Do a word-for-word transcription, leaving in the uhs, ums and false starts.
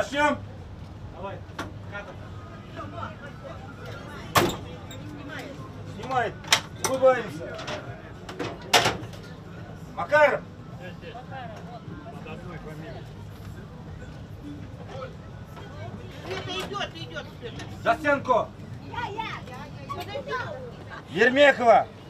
Начнем. Давай. Снимает. Улыбаемся. Макаров. Света идет, идет, Света. Застенко. Я, я. Подожди. Ермекова.